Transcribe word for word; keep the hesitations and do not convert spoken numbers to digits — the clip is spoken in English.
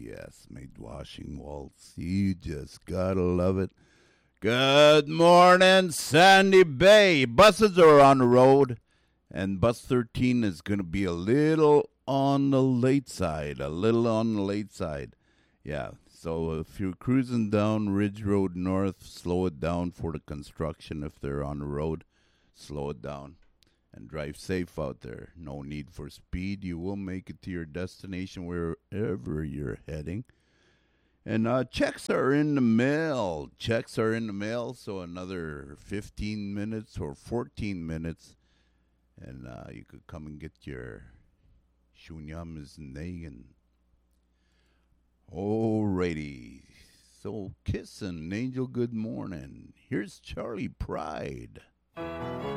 yes, made washing waltz. You just gotta love it. Good morning, Sandy Bay. Buses are on the road, and bus thirteen is going to be a little on the late side. A little on the late side. Yeah, so if you're cruising down Ridge Road North, slow it down for the construction. If they're on the road, slow it down. And drive safe out there. No need for speed. You will make it to your destination wherever you're heading. And uh, checks are in the mail. Checks are in the mail. So another fifteen minutes or fourteen minutes. And uh, you could come and get your Shunyam Nagan. Alrighty. So, Kiss and Angel, good morning. Here's Charlie Pride.